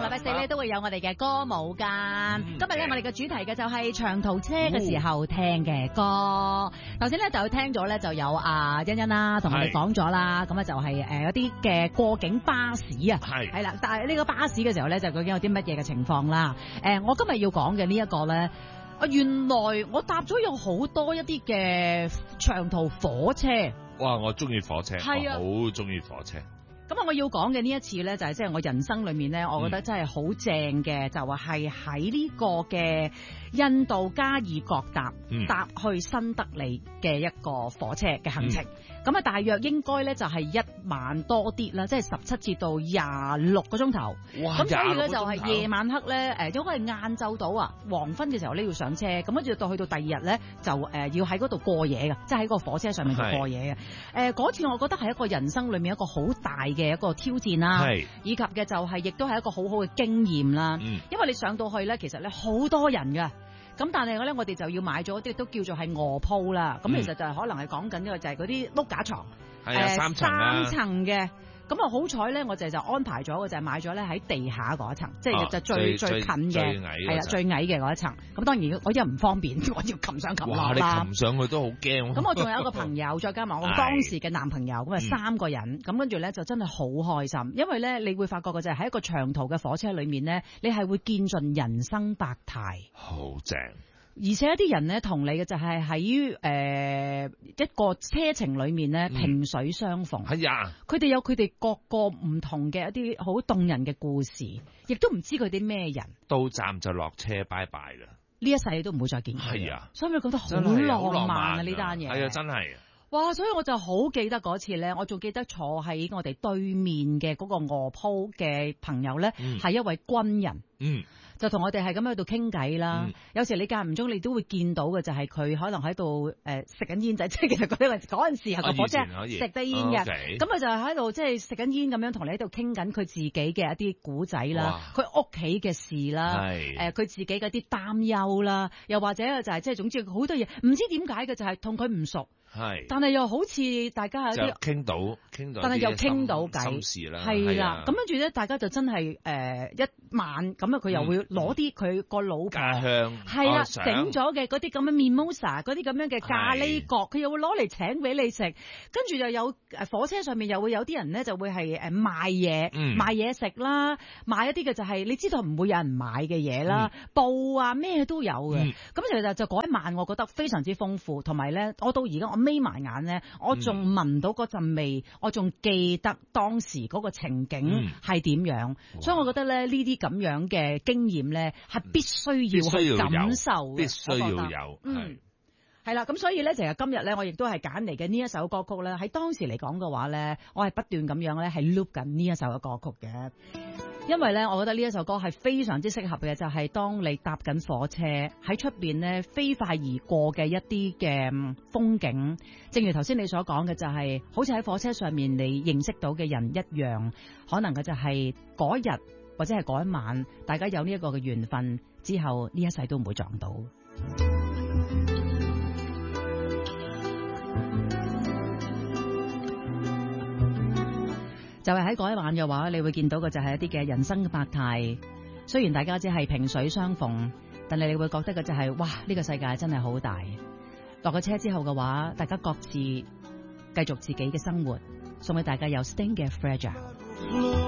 禮拜四咧都會有我哋嘅歌舞㗎。今日咧我哋嘅主題嘅就係長途車嘅時候聽嘅歌。頭先咧就聽咗咧就有欣欣啦，同我哋講咗啦。咁啊就係有啲嘅過境巴士啊，係啦。但係呢個巴士嘅時候咧就究竟有啲乜嘢嘅情況啦？我今日要講嘅呢一個咧。原來我搭咗有好多一啲嘅長途火車。 哇！我中意火車，係啊，好中意火車。 咁啊，我要講嘅呢一次咧，就係即係我人生裏面咧，我覺得真係好正嘅，就話係喺呢個嘅印度加爾各答搭去新德里嘅一個火車嘅行程。咁啊，大約應該咧就係1晚多啲啦，即係17至到26個鐘頭。哇！咁所以咧就係夜晚黑咧，應該係晏晝到啊，黃昏嘅時候咧要上車，咁跟住到去到第二日咧就要喺嗰度過夜嘅，即係喺個火車上面度過夜嘅。嗰次我覺得係一個人生裏面一個好大嘅一個挑戰啦，以及嘅就係亦都係一個好好嘅經驗啦。因為你上到去咧，其實咧好多人㗎。咁但係咧，我哋就要買咗啲都叫做係臥鋪啦。咁其實就係可能係講緊呢個就係嗰啲碌架床，三層嘅。咁啊好彩咧，我就安排咗，我就係買咗咧喺地下嗰一層，即係就最近嘅，係啦最矮嘅嗰一層。咁當然我因為唔方便，我要擒上擒落啦。 哇！你擒上去都好驚。咁我仲有一個朋友，再加埋我當時嘅男朋友，咁啊3個人。咁跟住咧就真係好開心，因為咧你會發覺嘅就係喺一個長途嘅火車裏面咧，你係會見盡人生百態。好正。而且一啲人咧同你嘅就係喺一個車程裏面咧萍水相逢。係啊，佢哋有佢哋各個唔同嘅一啲好動人嘅故事，亦都唔知佢啲咩人。到站就落車，拜拜啦！呢一世都唔會再見佢。係啊，所以你覺得好浪漫啊呢單嘢。係啊，真係。哇！所以我就好記得嗰次咧，我仲記得坐喺我哋對面嘅嗰個臥鋪嘅朋友咧，係一位軍人。就同我哋係咁喺度傾偈啦。有時你間唔中你都會見到嘅就係佢可能喺度食緊煙仔，即係其實嗰陣時係個火車食得煙嘅。咁佢就喺度即係食緊煙咁樣同你喺度傾緊佢自己嘅一啲古仔啦，佢屋企嘅事啦，佢自己嘅啲擔憂啦，又或者就係即係總之好多嘢，唔知點解嘅就係同佢唔熟。但係又好似大家有啲傾到，但係又傾到偈，心事啦，係啦。咁跟住咧，大家就真係一晚咁啊，佢又會攞啲佢個老婆家鄉係啦整咗嘅嗰啲咁嘅 mimosa 嗰啲咁樣嘅咖喱角，佢又會攞嚟請俾你食。跟住又有火車上面又會有啲人咧就會係賣嘢食啦，賣一啲嘅就係你知道唔會有人買嘅嘢啦，布啊咩都有嘅。咁其實就嗰一晚，我覺得非常之豐富，同埋咧，我到而家我眯埋眼咧，我仲聞到嗰陣味，我仲記得當時嗰個情景係點樣，所以我覺得咧呢啲咁樣嘅經驗咧係必須要去感受嘅，必須要有。係啦，咁所以咧，其實今日咧，我亦都係揀嚟嘅呢一首歌曲咧，喺當時嚟講嘅話咧，我係不斷咁樣咧係 loop 緊呢一首嘅歌曲嘅。因為咧，我覺得呢一首歌係非常之適合嘅，就係當你搭緊火車喺出邊咧飛快而過嘅一啲嘅風景，正如頭先你所講嘅，就係好似喺火車上面你認識到嘅人一樣，可能嘅就係嗰日或者係嗰一晚，大家有呢一個嘅緣分之後，呢一世都唔會撞到。就係喺嗰一晚嘅話，你會見到嘅就係一啲嘅人生嘅百態。雖然大家只係萍水相逢，但係你會覺得嘅就係，哇！呢個世界真係好大。落咗車之後嘅話，大家各自繼續自己嘅生活。送俾大家有 Sting 嘅 Fragile。